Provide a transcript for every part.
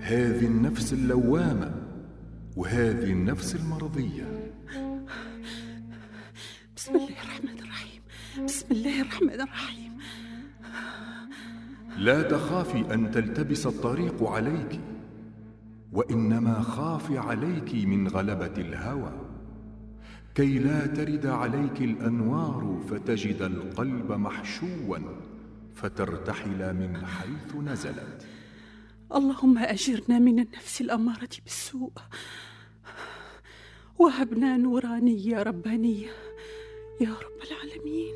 هذه النفس اللوامة وهذه النفس المرضية. بسم الله الرحمن الرحيم، بسم الله الرحمن الرحيم. لا تخافي أن تلتبس الطريق عليك، وإنما خافي عليك من غلبة الهوى، كي لا ترد عليك الأنوار فتجد القلب محشوا فترتحل من حيث نزلت. اللهم أجرنا من النفس الأمارة بالسوء، وهبنا نورانية ربانية يا رب العالمين.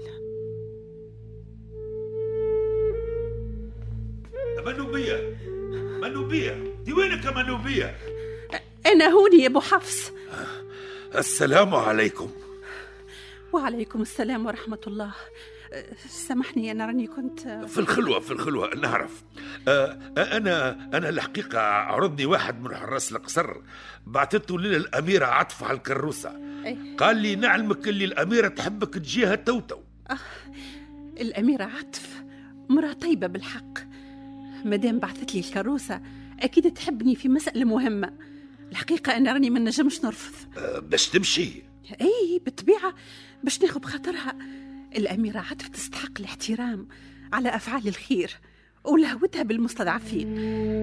منوبية دي وينك يا منوبية؟ أنا هوني يا أبو حفص. السلام عليكم. وعليكم السلام ورحمة الله. سامحني، أنا راني كنت في الخلوة نعرف. أنا الحقيقة عرضني واحد من حراس القصر، بعثته لنا الأميرة عطف على الكروسة. قال لي نعلمك اللي الأميرة تحبك تجيها توتو. الأميرة عطف مرأة طيبة بالحق، مدام بعثت لي الكروسة أكيد تحبني في مسألة مهمة. الحقيقة أنا راني ما نجمش نرفض. باش تمشي؟ أي بالطبيعة، باش ناخذ بخاطرها. الأميرة عطف تستحق الاحترام على أفعال الخير ولهوتها بالمستضعفين.